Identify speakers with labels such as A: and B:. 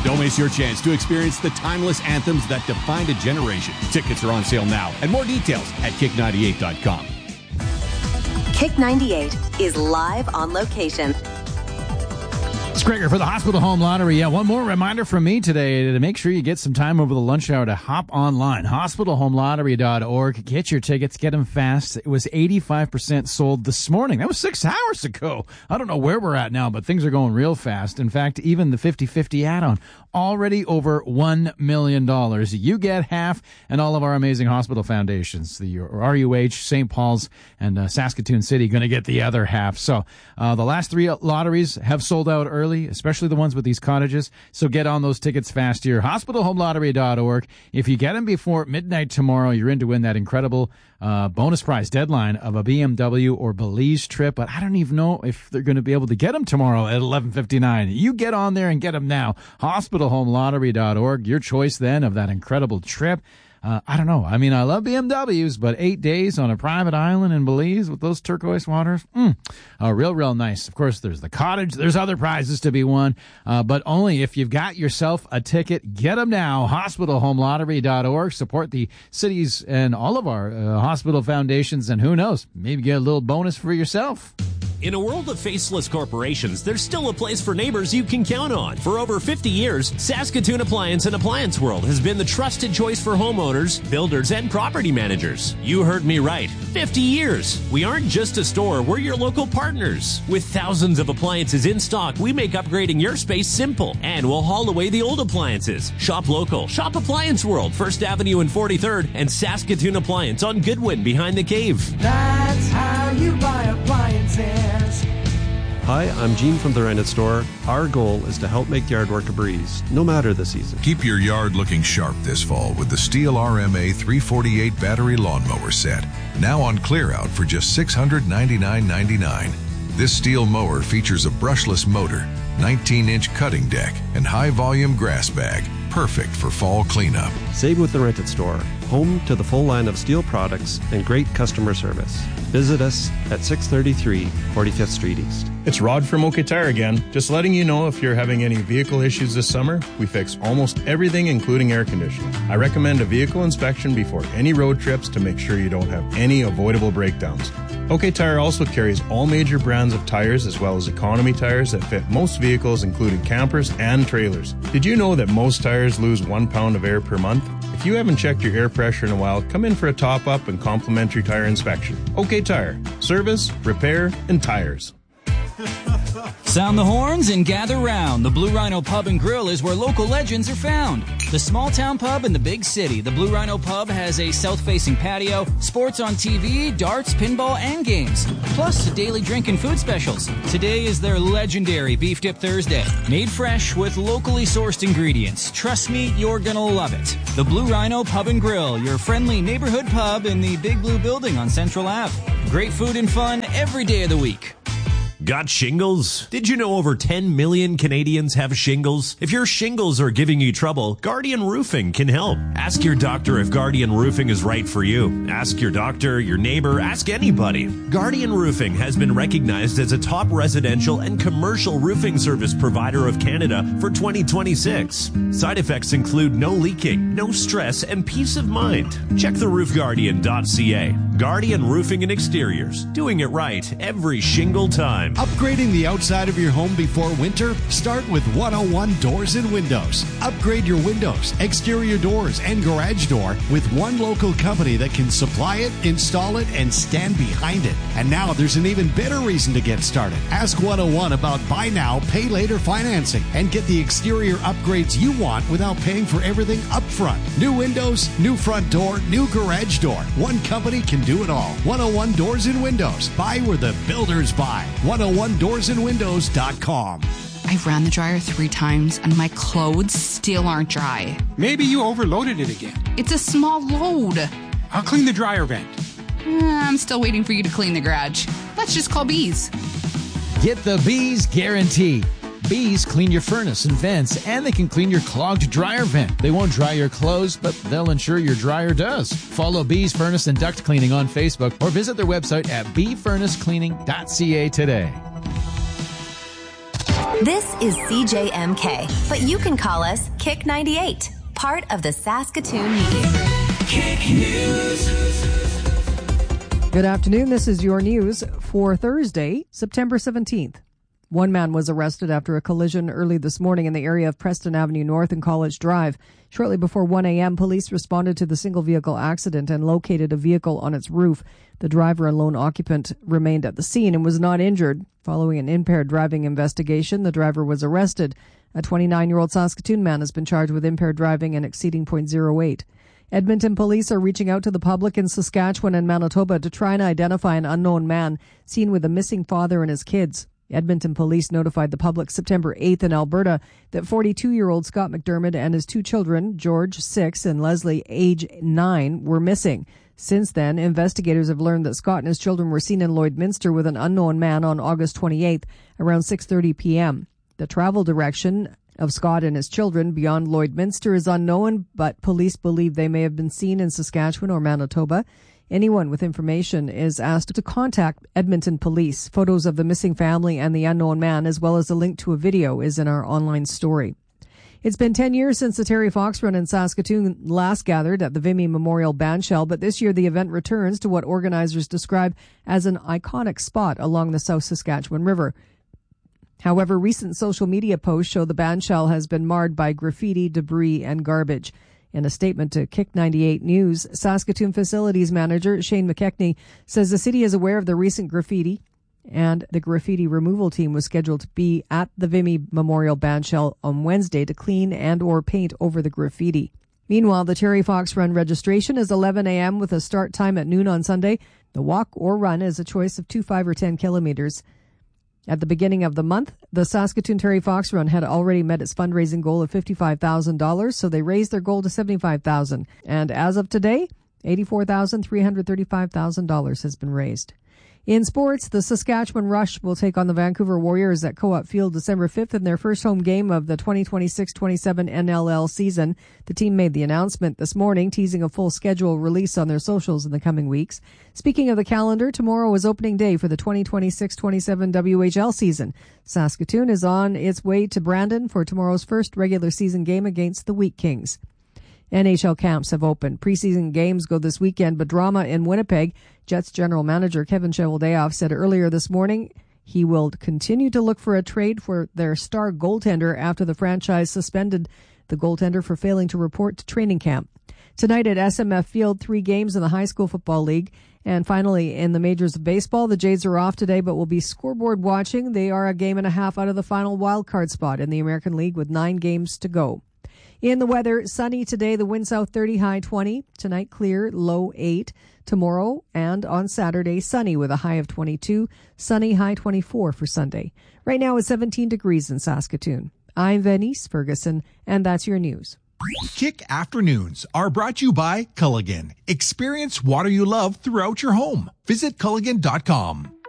A: Don't miss your chance to experience the timeless anthems that defined a generation. Tickets are on sale now, and more details at kick98.com.
B: Kick 98 is live on location.
C: It's Gregor for the Hospital Home Lottery. Yeah, one more reminder from me today to make sure you get some time over the lunch hour to hop online. HospitalHomeLottery.org. Get your tickets. Get them fast. It was 85% sold this morning. That was 6 hours ago. I don't know where we're at now, but things are going real fast. In fact, even the 50-50 add-on, already over $1 million. You get half, and all of our amazing hospital foundations, the RUH, St. Paul's, and Saskatoon City, going to get the other half. So the last 3 lotteries have sold out early, especially the ones with these cottages. So get on those tickets fast here. HospitalHomeLottery.org. If you get them before midnight tomorrow, you're in to win that incredible bonus prize deadline of a BMW or Belize trip. But I don't even know if they're going to be able to get them tomorrow at 11:59. You get on there and get them now. HospitalHomeLottery.org. Your choice then of that incredible trip. I don't know. I mean, I love BMWs, but 8 days on a private island in Belize with those turquoise waters, real nice. Of course, there's the cottage. There's other prizes to be won, but only if you've got yourself a ticket. Get them now. HospitalHomeLottery.org. Support the cities and all of our hospital foundations, and who knows, maybe get a little bonus for yourself.
D: In a world of faceless corporations, there's still a place for neighbors you can count on. For over 50 years, Saskatoon Appliance and Appliance World has been the trusted choice for homeowners, builders, and property managers. You heard me right. 50 years. We aren't just a store, we're your local partners. With thousands of appliances in stock, we make upgrading your space simple. And we'll haul away the old appliances. Shop local. Shop Appliance World, 1st Avenue and 43rd, and Saskatoon Appliance on Goodwin behind the cave.
E: That's how you buy appliances.
F: Hi, I'm Gene from the Rented Store. Our goal is to help make yard work a breeze, no matter the season.
G: Keep your yard looking sharp this fall with the Steel RMA 348 battery lawnmower set. Now on clear out for just $699.99. This Steel mower features a brushless motor, 19-inch cutting deck, and high-volume grass bag. Perfect for fall cleanup.
F: Save with the Rented Store, home to the full line of Steel products and great customer service. Visit us at 633 45th Street East.
H: It's Rod from OK Tire again. Just letting you know if you're having any vehicle issues this summer, we fix almost everything, including air conditioning. I recommend a vehicle inspection before any road trips to make sure you don't have any avoidable breakdowns. OK Tire also carries all major brands of tires as well as economy tires that fit most vehicles, including campers and trailers. Did you know that most tires lose 1 pound of air per month? If you haven't checked your air pressure in a while, come in for a top-up and complimentary tire inspection. OK Tire. Service, repair, and tires.
I: Sound the horns and gather round. The Blue Rhino Pub and Grill is where local legends are found. The small town pub in the big city. The Blue Rhino Pub has a south-facing patio, sports on TV, darts, pinball, and games. Plus, daily drink and food specials. Today is their legendary Beef Dip Thursday. Made fresh with locally sourced ingredients. Trust me, you're gonna love it. The Blue Rhino Pub and Grill, your friendly neighborhood pub in the Big Blue Building on Central Ave. Great food and fun every day of the week.
D: Got shingles? Did you know over 10 million Canadians have shingles? If your shingles are giving you trouble, Guardian Roofing can help. Ask your doctor if Guardian Roofing is right for you. Ask your doctor, your neighbor, ask anybody. Guardian Roofing has been recognized as a top residential and commercial roofing service provider of Canada for 2026. Side effects include no leaking, no stress, and peace of mind. Check theroofguardian.ca. Guardian Roofing and Exteriors. Doing it right every shingle time.
J: Upgrading the outside of your home before winter? Start with 101 Doors and Windows. Upgrade your windows, exterior doors, and garage door with one local company that can supply it, install it, and stand behind it. And now there's an even better reason to get started. Ask 101 about buy now, pay later financing and get the exterior upgrades you want without paying for everything up front. New windows, new front door, new garage door. One company can do it all. 101 Doors and Windows. Buy where the builders buy. 101doorsandwindows.com.
K: I've ran the dryer 3 times and my clothes still aren't dry.
L: Maybe you overloaded it again.
K: It's a small load.
L: I'll clean the dryer vent.
K: I'm still waiting for you to clean the garage. Let's just call Bees.
C: Get the Bees guarantee. Bees clean your furnace and vents, and they can clean your clogged dryer vent. They won't dry your clothes, but they'll ensure your dryer does. Follow Bees Furnace and Duct Cleaning on Facebook or visit their website at beefurnacecleaning.ca today.
B: This is CJMK, but you can call us Kick 98, part of the Saskatoon Media Group.
E: Kick News.
M: Good afternoon. This is your news for Thursday, September 17th. One man was arrested after a collision early this morning in the area of Preston Avenue North and College Drive. Shortly before 1 a.m., police responded to the single-vehicle accident and located a vehicle on its roof. The driver and lone occupant remained at the scene and was not injured. Following an impaired driving investigation, the driver was arrested. A 29-year-old Saskatoon man has been charged with impaired driving and exceeding .08. Edmonton police are reaching out to the public in Saskatchewan and Manitoba to try and identify an unknown man seen with a missing father and his kids. Edmonton police notified the public September 8th in Alberta that 42-year-old Scott McDermott and his two children, George, 6, and Leslie, age 9, were missing. Since then, investigators have learned that Scott and his children were seen in Lloydminster with an unknown man on August 28th around 6:30 p.m. The travel direction of Scott and his children beyond Lloydminster is unknown, but police believe they may have been seen in Saskatchewan or Manitoba. Anyone with information is asked to contact Edmonton Police. Photos of the missing family and the unknown man, as well as a link to a video, is in our online story. It's been 10 years since the Terry Fox Run in Saskatoon last gathered at the Vimy Memorial Bandshell, but this year the event returns to what organizers describe as an iconic spot along the South Saskatchewan River. However, recent social media posts show the bandshell has been marred by graffiti, debris, and garbage. In a statement to Kick 98 News, Saskatoon Facilities Manager Shane McKechnie says the city is aware of the recent graffiti, and the graffiti removal team was scheduled to be at the Vimy Memorial Bandshell on Wednesday to clean and or paint over the graffiti. Meanwhile, the Terry Fox Run registration is 11 a.m. with a start time at noon on Sunday. The walk or run is a choice of 2, 5, or 10 kilometers. At the beginning of the month, the Saskatoon Terry Fox Run had already met its fundraising goal of $55,000, so they raised their goal to $75,000. And as of today, $84,335,000 has been raised. In sports, the Saskatchewan Rush will take on the Vancouver Warriors at Co-op Field December 5th in their first home game of the 2026-27 NLL season. The team made the announcement this morning, teasing a full schedule release on their socials in the coming weeks. Speaking of the calendar, tomorrow is opening day for the 2026-27 WHL season. Saskatoon is on its way to Brandon for tomorrow's first regular season game against the Wheat Kings. NHL camps have opened. Preseason games go this weekend, but drama in Winnipeg. Jets general manager Kevin Cheveldayoff said earlier this morning he will continue to look for a trade for their star goaltender after the franchise suspended the goaltender for failing to report to training camp. Tonight at SMF Field, 3 games in the High School Football League. And finally, in the majors of baseball, the Jays are off today, but will be scoreboard watching. They are a game and a half out of the final wild card spot in the American League with 9 games to go. In the weather, sunny today, the wind south 30, high 20. Tonight, clear, low 8. Tomorrow and on Saturday, sunny with a high of 22. Sunny, high 24 for Sunday. Right now, it's 17 degrees in Saskatoon. I'm Venice Ferguson, and that's your news.
N: Kick Afternoons are brought to you by Culligan. Experience water you love throughout your home. Visit Culligan.com.